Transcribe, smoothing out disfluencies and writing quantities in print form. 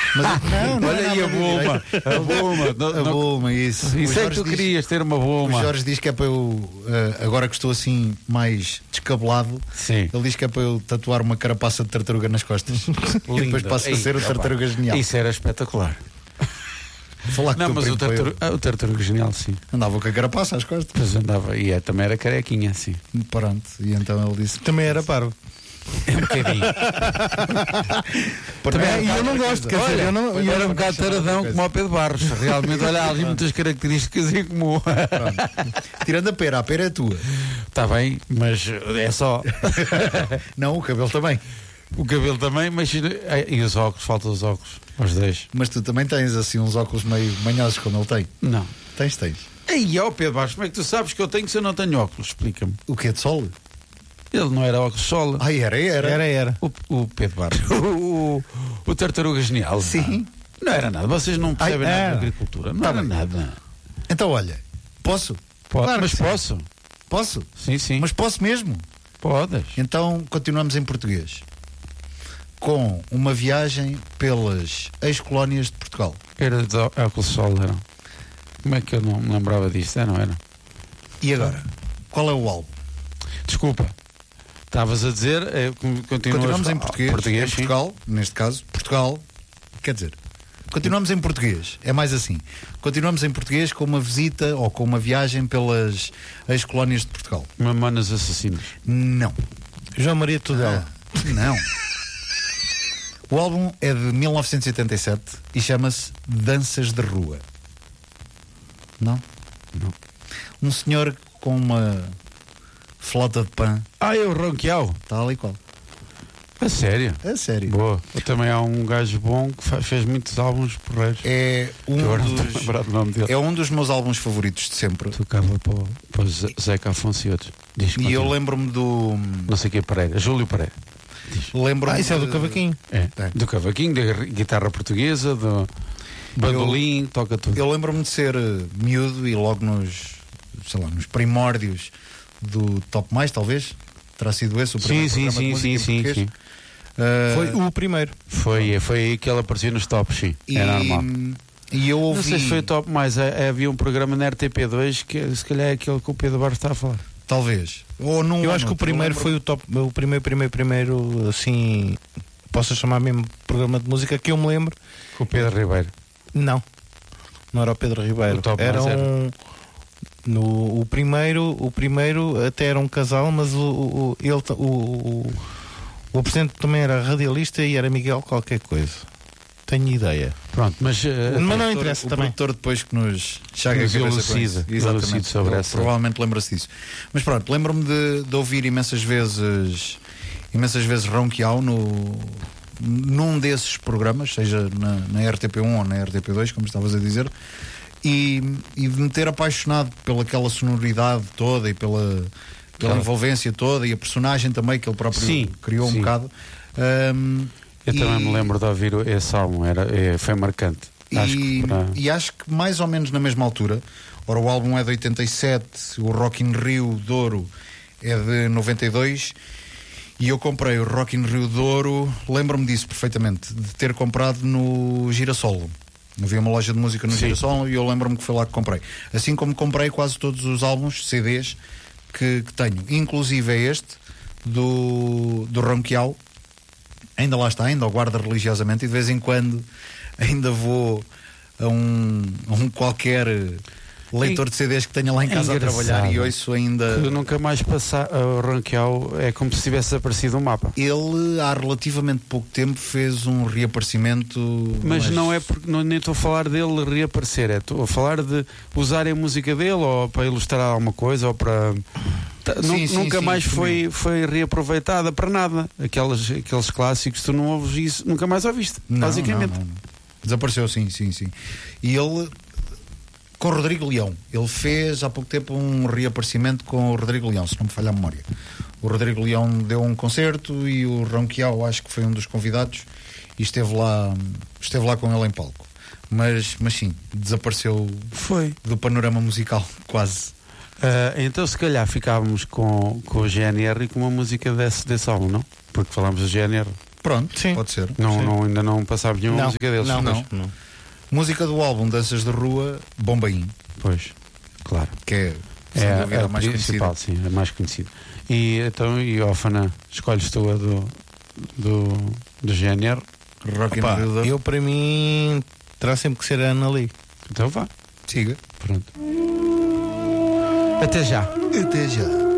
Mas, não olha aí a Bulma. A Bulma, isso. Isso é que tu querias, ter uma Bulma. O Jorge diz que é para eu, agora que estou assim mais descabelado, sim, ele diz que é para eu tatuar uma carapaça de tartaruga nas costas. E depois passa a ser o Tartaruga Genial. Isso era espetacular. Falar que não, mas o Tartaruga Genial, sim. Andava com a carapaça às costas. Pois andava, e também era carequinha, sim. Pronto, e então ele disse... Também era parvo. É um bocadinho. Também, e eu não gosto, quer dizer, eu era um bocado taradão como o Pedro Barros. Realmente, olha, há ali muitas características em comum. Tirando a pera é tua. Está bem, mas é só. Não, o cabelo também. O cabelo também, mas e os óculos, faltam os óculos, os dois. Mas tu também tens assim uns óculos meio manhosos como ele tem. Não. Tens. Ei, ó Pedro Barros, como é que tu sabes que eu tenho se eu não tenho óculos? Explica-me. O que é de sol? Ele não era óculos de sol. Ah, era. O Pedro Barros. o Tartaruga Genial. Sim. Não era nada. Vocês não percebem nada de agricultura. Não era nada. Então, olha, posso? Claro, mas posso. Posso? Sim. Mas posso mesmo? Podes. Então, continuamos em português. Com uma viagem pelas ex-colónias de Portugal. Era de óculos de sol, era. Como é que eu não me lembrava disto? Não era? E agora? Qual é o álbum? Desculpa. Estavas a dizer, continuamos em português, em sim. Portugal, neste caso, Portugal, quer dizer, continuamos em português, é mais assim, continuamos em português com uma visita ou com uma viagem pelas ex-colónias de Portugal. Mamonas Assassinas. Não. João Maria Tudela. Não. O álbum é de 1987 e chama-se Danças de Rua. Não? Não. Um senhor com uma flauta de pan. É o Ronquial. Tal e qual. A sério? É sério. Boa. Também há um gajo bom que fez muitos álbuns porreiros. É um dos meus álbuns favoritos de sempre. Tocava para o Zeca Afonso e outros. E eu lembro-me do... Não sei o que, Pereira. Júlio Pereira. Lembro-me isso é do cavaquinho. Do cavaquinho, da guitarra portuguesa, do bandolim, toca tudo. Eu lembro-me de ser miúdo e logo nos primórdios do Top Mais, talvez. Terá sido esse o primeiro programa de música em português. Foi o primeiro. Foi aí que ele apareceu nos tops, sim. É normal. E eu ouvi... Não sei se foi o Top Mais, havia um programa na RTP2 que se calhar é aquele que o Pedro Barros está a falar. Talvez. Ou não, eu acho que o primeiro foi o top, o primeiro, assim, posso chamar mesmo programa de música que eu me lembro. Com o Pedro Ribeiro. Não era o Pedro Ribeiro. Era o primeiro até era um casal, mas o apresentador também era radialista e era Miguel qualquer coisa. Tenho ideia. Pronto, mas não interessa o também. O produtor depois que nos chaga a cabeça com isso. Exatamente. Sobre essa. Provavelmente lembra-se disso. Mas pronto, lembro-me de ouvir imensas vezes Ronquial num desses programas, seja na RTP1 ou na RTP2, como estavas a dizer, e de me ter apaixonado pelaquela sonoridade toda e pela envolvência toda e a personagem também que ele próprio criou um bocado. Eu também me lembro de ouvir esse álbum, foi marcante. E acho que mais ou menos na mesma altura, ora, o álbum é de 87, o Rock in Rio de Ouro é de 92, e eu comprei o Rock in Rio de Ouro, lembro-me disso perfeitamente, de ter comprado no Girassol. Havia uma loja de música no Girassol e eu lembro-me que foi lá que comprei. Assim como comprei quase todos os álbuns, CDs que tenho, inclusive é este do Ronquial. Ainda lá está, ainda o guarda religiosamente, e de vez em quando ainda vou a um qualquer leitor de CDs que tenha lá em casa a trabalhar e ouço ainda. Que nunca mais passar o Ronquial, é como se tivesse aparecido um mapa. Ele há relativamente pouco tempo fez um reaparecimento. Mas não é porque nem estou a falar dele reaparecer, estou a falar de usarem a música dele ou para ilustrar alguma coisa ou para. Nunca mais foi reaproveitada para nada. Aqueles clássicos, tu não ouves isso, nunca mais ouviste, basicamente. Não. Desapareceu, sim. E ele, com o Rodrigo Leão, ele fez há pouco tempo um reaparecimento com o Rodrigo Leão, se não me falha a memória. O Rodrigo Leão deu um concerto e o Ronquial, acho que foi um dos convidados, e esteve lá com ele em palco. Mas sim, desapareceu do panorama musical, quase. Então se calhar ficávamos com o GNR e com uma música desse álbum, não? Porque falámos do GNR. Pronto, sim, pode ser. Não, ainda não passámos nenhuma música deles. Não. Música do álbum Danças de Rua, Bombaim. Pois, claro. Que é a mais principal, sim, a mais conhecida. E então, e Ófana, escolhes tu a do GNR? Rock in Rio. Eu, para mim, terá sempre que ser a Ana Lee. Então vá. Siga. Pronto. Até já. Até já.